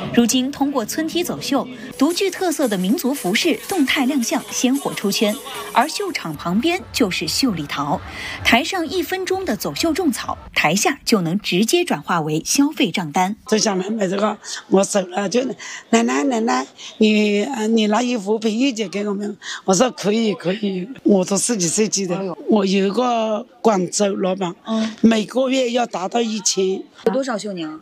如今通过村梯走秀，独具特色的民族服饰动态亮相，鲜活出圈。而秀场旁边就是秀里淘，台上1分钟的走秀种草，台下就能直接转化为消费账单。 就想买这个，我走了就奶奶，你拿一幅皮衣姐给我们，我说可以，我都自己设计的。我有一个广州老板，每个月要达到1000。 有多少绣娘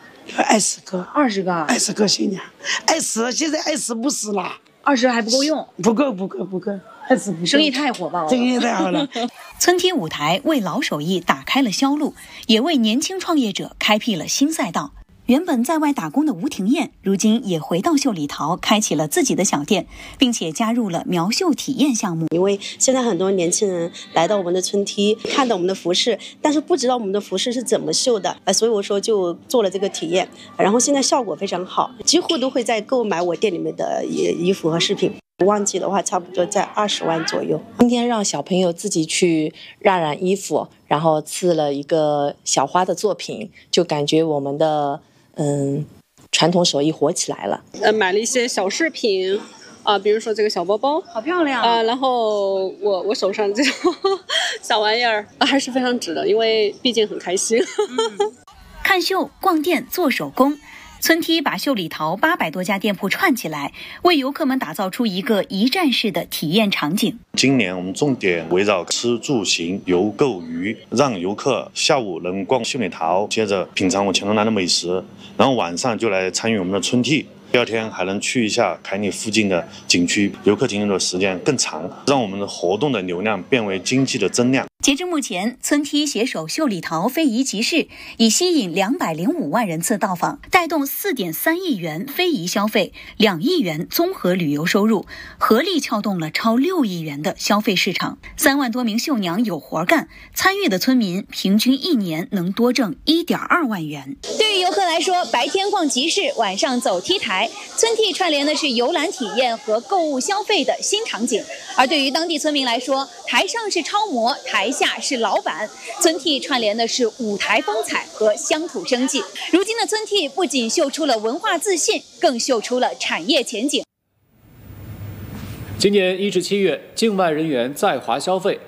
？20个。 20个 ？20个绣娘，20现在20不死了 ，20还不够用。 不够，20不够。 生意太火爆了， 生意太好了。 村梯舞台为老手艺打开了销路，也为年轻创业者开辟了新赛道。原本在外打工的吴廷艳，如今也回到秀里淘，开启了自己的小店，并且加入了苗绣体验项目。 因为现在很多年轻人来到我们的村梯，看到我们的服饰，但是不知道我们的服饰是怎么绣的，所以我说就做了这个体验，然后现在效果非常好，几乎都会在购买我店里面的衣服和饰品。旺季的话，差不多在20万左右。 今天让小朋友自己去染衣服，然后刺了一个小花的作品，就感觉我们的传统手艺活起来了。 买了一些小饰品比如说这个小包包， 好漂亮然后我手上这种小玩意儿还是非常值得，因为毕竟很开心。 看秀、逛店、做手工。村梯把秀里淘800多家店铺串起来，为游客们打造出一个一站式的体验场景。 今年我们重点围绕吃住行游购娱，让游客下午能逛秀里淘，接着品尝我黔东南的美食，然后晚上就来参与我们的村梯。第二天还能去一下凯里附近的景区，游客停留的时间更长，让我们的活动的流量变为经济的增量。 截至目前，村梯携手秀里淘非遗集市，已吸引205万人次到访，带动4.3亿元非遗消费，2亿元综合旅游收入，合力撬动了超6亿元的消费市场。3万多名绣娘有活干，参与的村民平均1年能多挣1.2万元。对于游客来说，白天逛集市，晚上走梯台，村梯串联的是游览体验和购物消费的新场景。而对于当地村民来说，台上是超模，台下是老板，村梯串联的是舞台风采和乡土生计。如今的村梯不仅秀出了文化自信，更秀出了产业前景。 今年1至7月，境外人员在华消费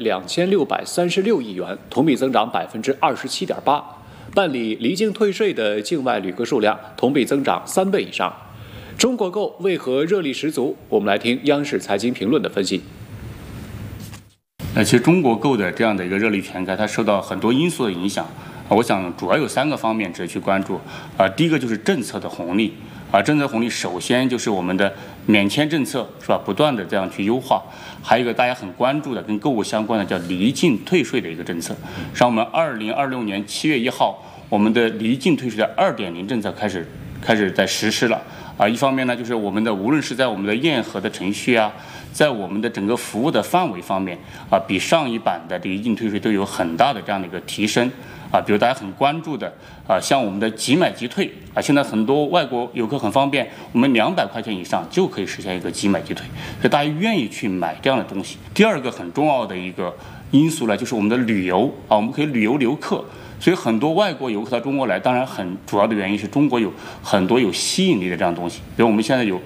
2636亿元，同比增长27.8%。办理离境退税的境外旅客数量同比增长3倍以上。中国购为何热力十足？我们来听央视财经评论的分析。 其实中国购的这样的一个热力全开，它受到很多因素的影响。我想主要有3个方面值得去关注。第一个就是政策的红利。政策红利首先就是我们的免签政策，是吧？不断的这样去优化。还有一个大家很关注的跟购物相关的叫离境退税的一个政策。像我们2026年7月1号，我们的离境退税的2.0政策开始在实施了。一方面呢，就是我们的无论是在我们的验核的程序在我们的整个服务的范围方面比上一版的离境退税都有很大的这样的一个提升比如大家很关注的像我们的即买即退现在很多外国游客很方便，我们200块钱以上就可以实现一个即买即退，所以大家愿意去买这样的东西。第二个很重要的一个因素呢，就是我们的旅游我们可以旅游留客。所以很多外国游客到中国来，当然很主要的原因是中国有很多有吸引力的这样东西，比如我们现在有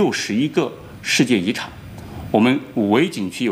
61个世界遗产，我们5维景区有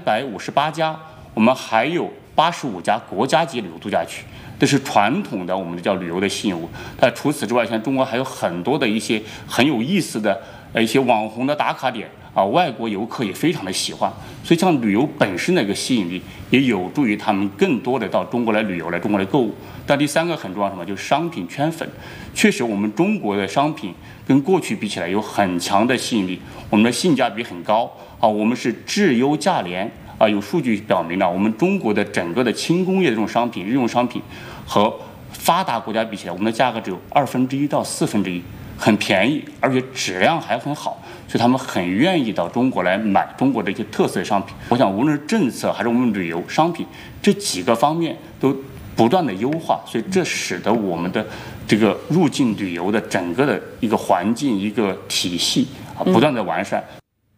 358家，我们还有85家国家级旅游度假区，这是传统的我们叫旅游的吸引物。但除此之外，像中国还有很多的一些很有意思的一些网红的打卡点外国游客也非常的喜欢，所以像旅游本身的一个吸引力，也有助于他们更多的到中国来旅游，来中国来购物。但第3个很重要什么，就是商品圈粉。确实，我们中国的商品跟过去比起来有很强的吸引力，我们的性价比很高我们是质优价廉有数据表明了，我们中国的整个的轻工业的这种商品、日用商品和发达国家比起来，我们的价格只有1/2到1/4。很便宜，而且质量还很好，所以他们很愿意到中国来买中国的一些特色商品。我想，无论是政策还是我们旅游商品这几个方面都不断的优化，所以这使得我们的这个入境旅游的整个的一个环境、一个体系不断的完善。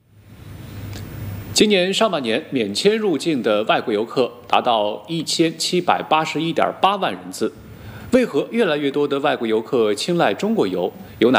今年上半年免签入境的外国游客达到1781.8万人次。为何越来越多的外国游客青睐中国游？有哪